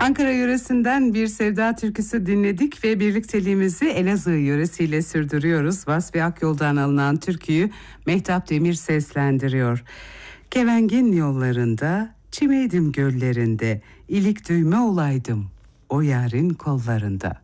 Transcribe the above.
Ankara yöresinden bir sevda türküsü dinledik ve birlikteliğimizi Elazığ yöresiyle sürdürüyoruz. Vasfi Akyol'dan alınan türküyü Mehtap Demir seslendiriyor. Kevengin yollarında, çimeydim göllerinde, ilik düğme olaydım o yarın kollarında.